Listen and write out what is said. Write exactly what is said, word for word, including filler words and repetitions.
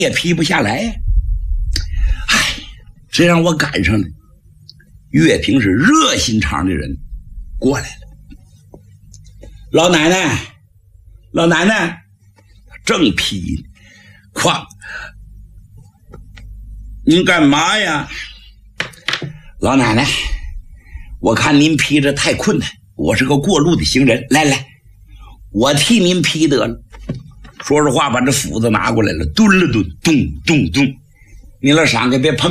也批不下来呀。唉，这让我赶上了。岳平是热心肠的人，过来了。老奶奶，老奶奶，正批呢，哐，您干嘛呀？老奶奶，我看您批着太困难，我是个过路的行人，来来，我替您批得了。说着话，把这斧子拿过来了，蹲了蹲，咚咚咚，你老上给别碰